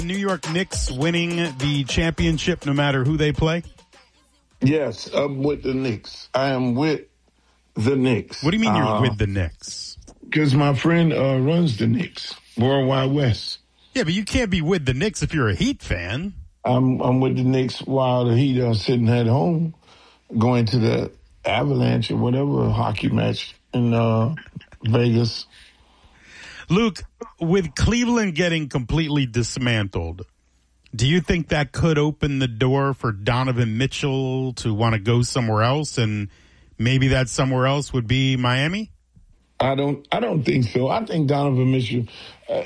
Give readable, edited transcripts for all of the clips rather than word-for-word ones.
New York Knicks winning the championship no matter who they play? Yes, I'm with the Knicks. I am with the Knicks. What do you mean you're with the Knicks? Because my friend runs the Knicks, Worldwide West. Yeah, but you can't be with the Knicks if you're a Heat fan. I'm with the Knicks while the Heat are sitting at home going to the Avalanche or whatever hockey match in Vegas. Luke, with Cleveland getting completely dismantled, do you think that could open the door for Donovan Mitchell to want to go somewhere else, and maybe that somewhere else would be Miami? I don't think so. I think Donovan Mitchell, the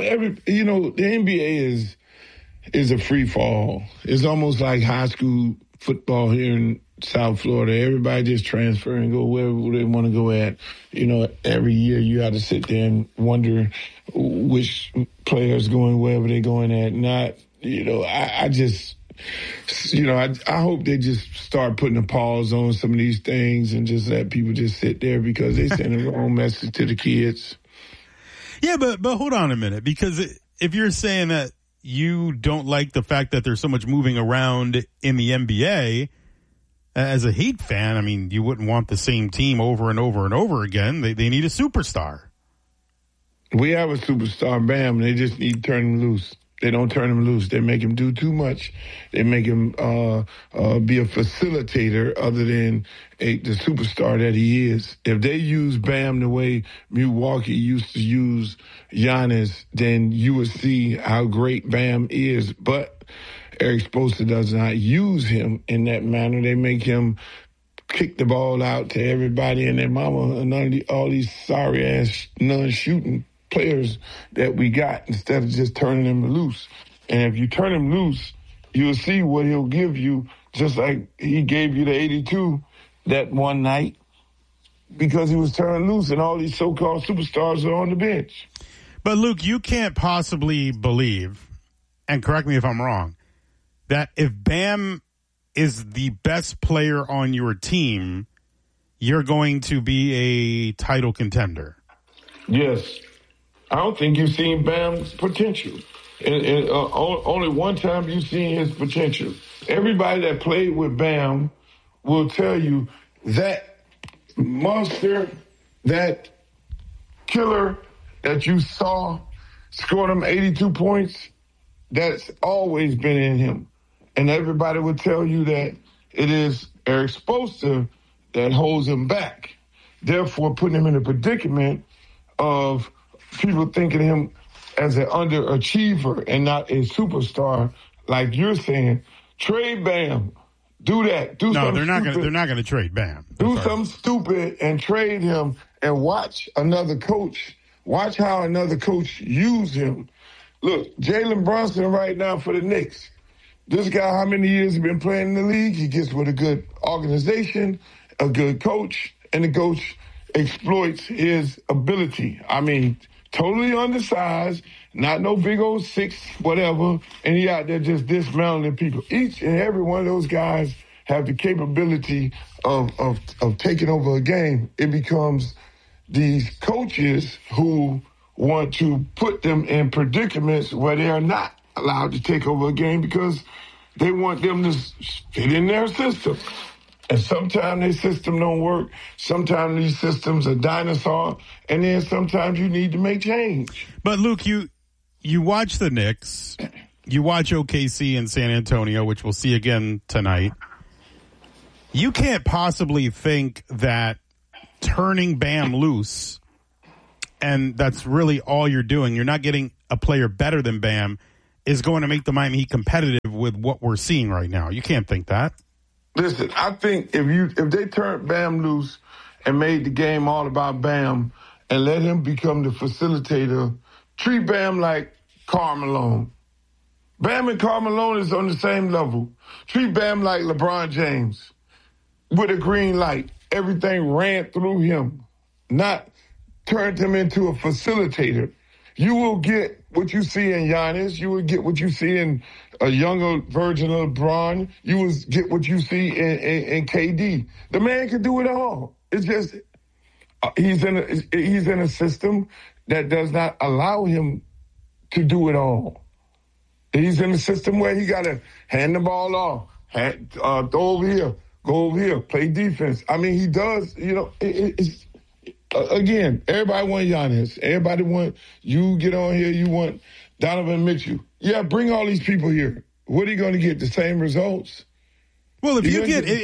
NBA is a free fall. It's almost like high school football here in South Florida. Everybody just transfer and go wherever they want to go at. Every year you have to sit there and wonder which player's going wherever they're going at. I hope they just start putting a pause on some of these things and just let people just sit there because they send the wrong message to the kids. Yeah, but hold on a minute, because if you're saying that you don't like the fact that there's so much moving around in the NBA, as a Heat fan, I mean, you wouldn't want the same team over and over and over again. They need a superstar. We have a superstar, Bam. They just need to turn him loose. They don't turn him loose. They make him do too much. They make him be a facilitator other than the superstar that he is. If they use Bam the way Milwaukee used to use Giannis, then you would see how great Bam is. But Eric Spoelstra does not use him in that manner. They make him kick the ball out to everybody and their mama and all these sorry-ass non-shooting players that we got instead of just turning him loose. And if you turn him loose, you'll see what he'll give you, just like he gave you the 82 that one night because he was turned loose and all these so-called superstars are on the bench. But, Luke, you can't possibly believe, and correct me if I'm wrong, that if Bam is the best player on your team, you're going to be a title contender. Yes. I don't think you've seen Bam's potential. And only one time you've seen his potential. Everybody that played with Bam will tell you that monster, that killer that you saw scored him 82 points, that's always been in him. And everybody would tell you that it is Eric Spoelstra that holds him back, therefore putting him in a predicament of people thinking of him as an underachiever and not a superstar, like you're saying. Trade Bam. Do that. They're not going to trade Bam. Do something stupid and trade him and watch another coach. Watch how another coach use him. Look, Jalen Brunson right now for the Knicks. This guy, how many years he been playing in the league? He gets with a good organization, a good coach, and the coach exploits his ability. I mean, totally undersized, not no big old 6 whatever, and he out there just dismantling people. Each and every one of those guys have the capability of taking over a game. It becomes these coaches who want to put them in predicaments where they are not allowed to take over a game because they want them to fit in their system. And sometimes their system don't work. Sometimes these systems are dinosaur, and then sometimes you need to make change. But, Luke, you watch the Knicks, you watch OKC and San Antonio, which we'll see again tonight. You can't possibly think that turning Bam loose, and that's really all you're doing, you're not getting a player better than Bam, is going to make the Miami Heat competitive with what we're seeing right now. You can't think that. Listen, I think if they turned Bam loose and made the game all about Bam and let him become the facilitator, treat Bam like Karl Malone. Bam and Karl Malone is on the same level. Treat Bam like LeBron James with a green light. Everything ran through him, not turned him into a facilitator. You will get what you see in Giannis. You will get what you see in a younger version of LeBron. You will get what you see in KD. The man can do it all. It's just he's in a system that does not allow him to do it all. He's in the system where he got to hand the ball off, throw over here, go over here, play defense. I mean, he does, it's again, everybody want Giannis. Everybody want you get on here, you want Donovan Mitchell. Yeah, bring all these people here. What are you going to get? The same results? Well, if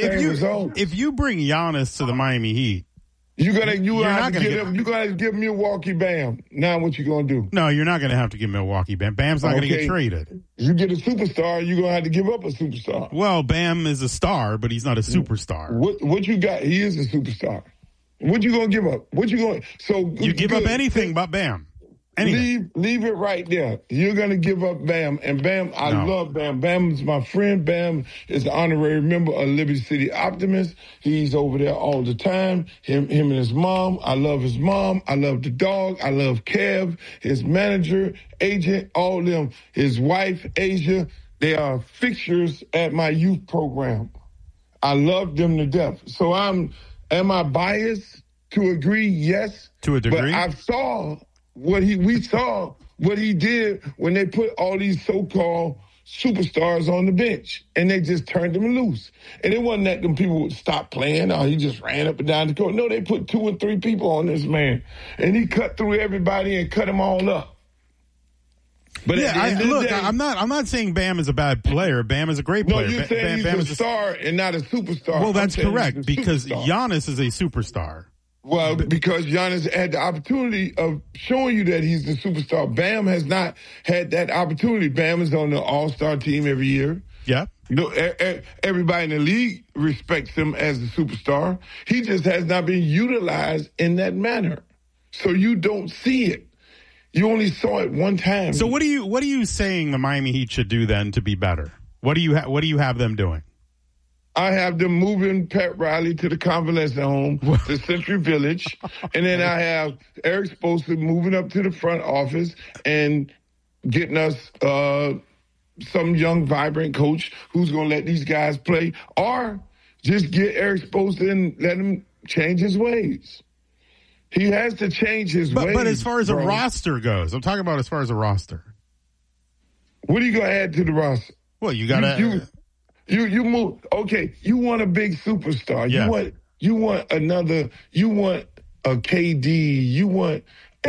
you bring Giannis to the Miami Heat, you're going to give Milwaukee Bam. Now what you going to do? No, you're not going to have to give Milwaukee Bam. Bam's not going to get traded. You get a superstar, you're going to have to give up a superstar. Well, Bam is a star, but he's not a superstar. What you got? He is a superstar. What you going to give up? You give up anything but Bam. Leave it right there. You're going to give up Bam. And Bam, I love Bam. Bam is my friend. Bam is the honorary member of Liberty City Optimist. He's over there all the time. Him and his mom. I love his mom. I love the dog. I love Kev, his manager, agent, all of them. His wife, Asia. They are fixtures at my youth program. I love them to death. So am I biased to agree? Yes. To a degree? But we saw what he did when they put all these so-called superstars on the bench, and they just turned them loose. And it wasn't that them people would stop playing, or he just ran up and down the court. No, they put 2 or 3 people on this man, and he cut through everybody and cut them all up. But I'm not saying Bam is a bad player. Bam is a great player. No, you're saying he's a star and not a superstar. Well, that's correct, because Giannis is a superstar. Well, because Giannis had the opportunity of showing you that he's the superstar. Bam has not had that opportunity. Bam is on the all-star team every year. Yeah. Everybody in the league respects him as a superstar. He just has not been utilized in that manner. So you don't see it. You only saw it one time. So what are you saying the Miami Heat should do then to be better? What do you have them doing? I have them moving Pat Riley to the convalescent home, to Century Village. And then I have Eric Spoelstra moving up to the front office and getting us some young, vibrant coach who's going to let these guys play. Or just get Eric Spoelstra and let him change his ways. He has to change his ways. But as far as a roster goes, I'm talking about as far as a roster. What are you going to add to the roster? Well, you got to... You move. Okay, you want a big superstar. Yeah. You want a KD. You want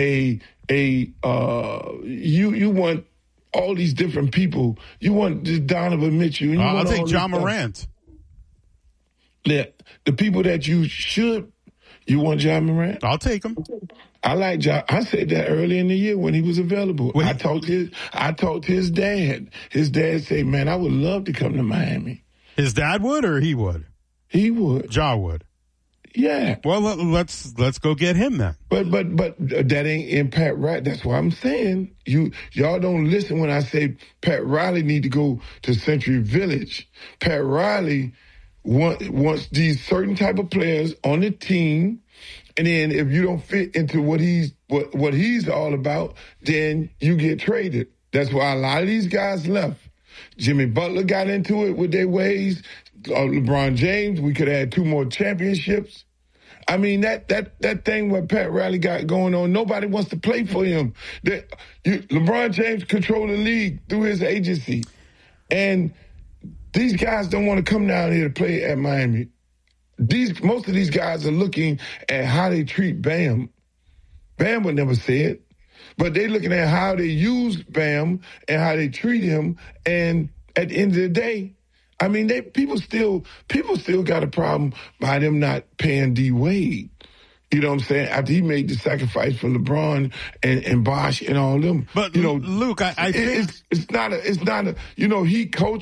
you want all these different people. You want Donovan Mitchell. I'll take Ja Morant. The people that you want Ja Morant? I'll take him. I like Ja. I said that early in the year when he was available. I talked to his dad. His dad said, "Man, I would love to come to Miami." His dad would, or he would? He would. Ja would. Yeah. Well, let's go get him then. But that ain't in Pat Riley. That's what I'm saying. Y'all don't listen when I say Pat Riley need to go to Century Village. Pat Riley wants these certain type of players on the team. And then if you don't fit into what he's all about, then you get traded. That's why a lot of these guys left. Jimmy Butler got into it with their ways. LeBron James, we could have had 2 more championships. I mean, that thing what Pat Riley got going on, nobody wants to play for him. LeBron James control the league through his agency. And these guys don't want to come down here to play at Miami. Most of these guys are looking at how they treat Bam. Bam would never say it, but they're looking at how they use Bam and how they treat him. And at the end of the day, I mean, people still got a problem by them not paying D Wade. You know what I'm saying? After he made the sacrifice for LeBron and Bosh and all them. But Luke, I think it's not a he coach.